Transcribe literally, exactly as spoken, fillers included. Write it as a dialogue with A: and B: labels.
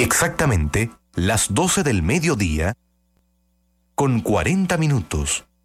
A: Exactamente las doce del mediodía con cuarenta minutos.